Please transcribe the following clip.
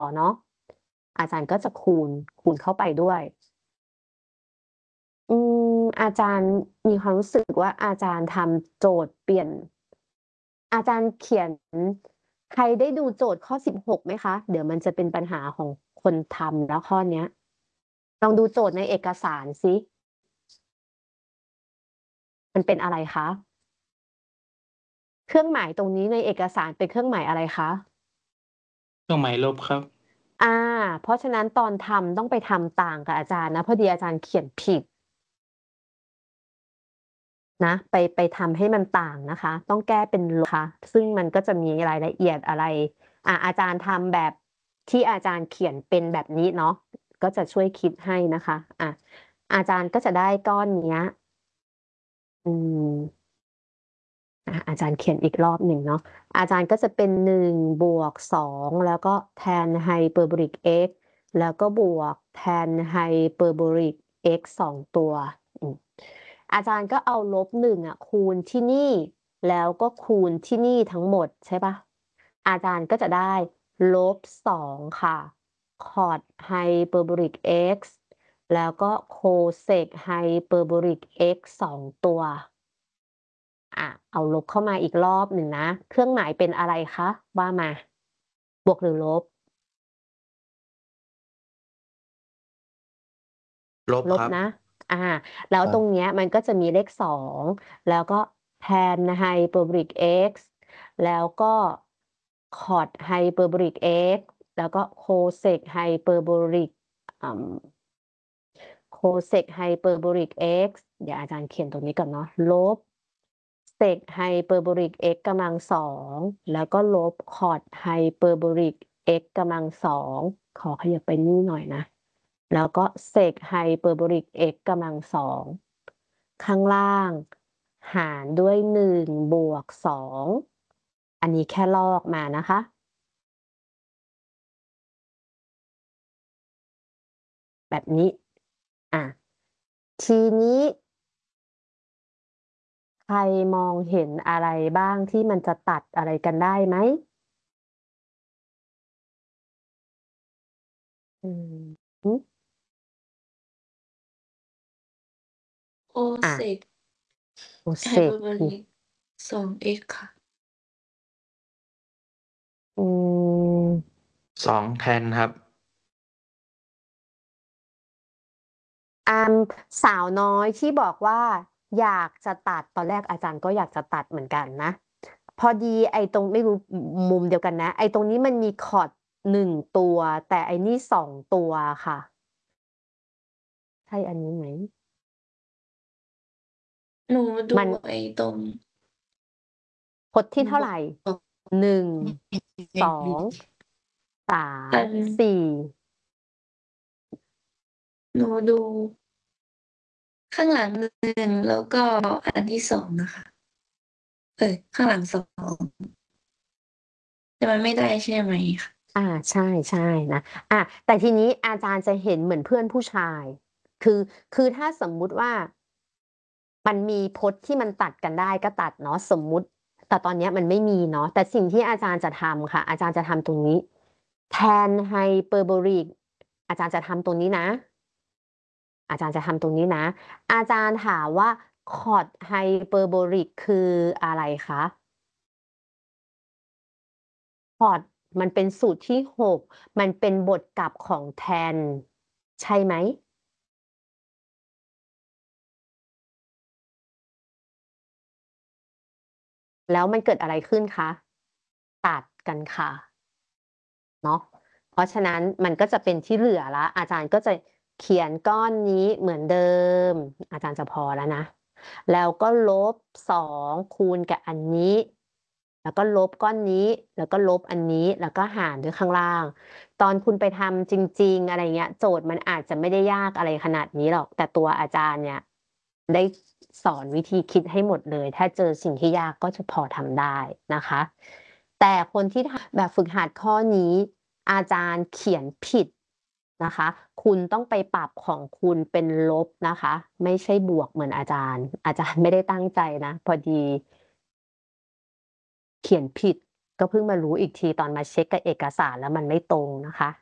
เนาะอาจารย์ก็จะคูณเข้าไปด้วยอาจารย์มีความรู้สึกว่าอาจารย์ทำโจทย์เปลี่ยนอาจารย์เขียนใครได้ดูโจทย์ข้อ16ไหมคะเดี๋ยวมันจะเป็นปัญหาของคนทำแล้วข้อเนี้ยลองดูโจทย์ในเอกสารสิมันเป็นอะไรคะเครื่องหมายตรงนี้ในเอกสารเป็นเครื่องหมายอะไรคะเครื่องหมายลบครับอ่าเพราะฉะนั้นตอนทำต้องไปทำต่างกับอาจารย์นะพอดีอาจารย์เขียนผิดนะไปทำให้มันต่างนะคะต้องแก้เป็นลบค่ะซึ่งมันก็จะมีรายละเอียดอะไรอาจารย์ทำแบบที่อาจารย์เขียนเป็นแบบนี้เนาะก็จะช่วยคิดให้นะคะอาจารย์ก็จะได้ก้อนเนี้ยอืมอาจารย์เขียนอีกรอบหนึ่งเนาะอาจารย์ก็จะเป็น1 บวก 2แล้วก็แทนไฮเปอร์โบลิก x แล้วก็บวกแทนไฮเปอร์โบลิก x 2 ตัวอาจารย์ก็เอา-1คูณที่นี่แล้วก็คูณที่นี่ทั้งหมดใช่ปะอาจารย์ก็จะได้-2ค่ะคอดไฮเปอร์โบลิก x แล้วก็โคเซกไฮเปอร์โบลิก x 2 ตัวเอาลบเข้ามาอีกรอบหนึ่งนะเครื่องหมายเป็นอะไรคะว่ามาบวกหรือลบลบครับลบนะอ่าแล้วตรงเนี้ยมันก็จะมีเลข2แล้วก็แทนไฮเปอร์โบลิก x แล้วก็คอดไฮเปอร์โบลิก x แล้วก็โคเซกไฮเปอร์โบลิกโคเซกไฮเปอร์โบลิก x เดี๋ยวอาจารย์เขียนตรงนี้ก่อนเนาะลบเซกไฮเปอร์โบลิก x กำลัง2แล้วก็ลบคอดไฮเปอร์โบลิก x กำลัง2ขอขยับไปนี่หน่อยนะแล้วก็เซกไฮเปอร์โบลิก x กำลัง2ข้างล่างหารด้วย1 บวก 2อันนี้แค่ลอกมานะคะแบบนี้ทีนี้ใครมองเห็นอะไรบ้างที่มันจะตัดอะไรกันได้ไหมอืมโออ่ะเซกโอไฮเซกเปอร์โบคือลิก2x ค่ะอืม 2แทนครับสาวน้อยที่บอกว่าอยากจะตัดตอนแรกอาจารย์ก็อยากจะตัดเหมือนกันนะพอดีไอ้ตรงไม่รู้มุมเดียวกันนะไอ้ตรงนี้มันมีคอร์ด1 ตัวแต่ไอ้นี่2 ตัวค่ะใช่อันนี้ไหมหนูดูมันไอ้ตรงพจน์ที่เท่าไหร่1 2 3 อัน 4 หนูดูข้างหลัง1แล้วก็อันที่2นะคะข้างหลัง2แต่มันไม่ได้ใช่ไหมคะใช่ใช่นะแต่ทีนี้อาจารย์จะเห็นเหมือนเพื่อนผู้ชายคือถ้าสมมุติว่ามันมีพจน์ที่มันตัดกันได้ก็ตัดเนาะสมมุติแต่ตอนนี้มันไม่มีเนาะแต่สิ่งที่อาจารย์จะทำค่ะอาจารย์จะทำตรงนี้แทนไฮเปอร์โบลิกอาจารย์จะทำตรงนี้นะอาจารย์จะทำตรงนี้นะอาจารย์ถามว่าคอร์ดไฮเปอร์โบลิกคืออะไรคะคอร์ดมันเป็นสูตรที่6มันเป็นบทกลับของแทนใช่ไหมแล้วมันเกิดอะไรขึ้นคะตัดกันค่ะ เนาะเพราะฉะนั้นมันก็จะเป็นที่เหลือแล้วอาจารย์ก็จะเขียนก้อนนี้เหมือนเดิมอาจารย์จะพอแล้วนะแล้วก็-2คูณกับอันนี้แล้วก็ลบก้อนนี้แล้วก็ลบอันนี้แล้วก็หารด้วยข้างล่างตอนคุณไปทำจริงๆอะไรเงี้ยโจทย์มันอาจจะไม่ได้ยากอะไรขนาดนี้หรอกแต่ตัวอาจารย์เนี่ยได้สอนวิธีคิดให้หมดเลยถ้าเจอสิ่งที่ยากก็จะพอทำได้นะคะแต่คนที่แบบฝึกหัดข้อนี้อาจารย์เขียนผิดนะคะคุณต้องไปปรับของคุณเป็นลบนะคะไม่ใช่บวกเหมือนอาจารย์ไม่ได้ตั้งใจนะพอดีเขียนผิดก็เพิ่งมารู้อีกทีตอนมาเช็คกับเอกสารแล้วมันไม่ตรงนะคะ